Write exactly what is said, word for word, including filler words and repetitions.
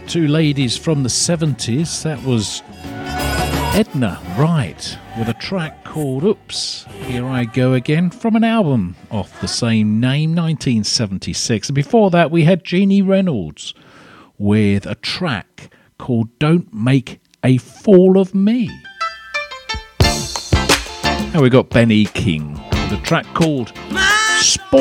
two ladies from the seventies. That was Edna Wright with a track called Oops, Here I Go Again, from an album of the same name, nineteen seventy-six. And before that, we had Jeannie Reynolds with a track called Don't Make a Fool of Me. And we got Ben E. King with a track called My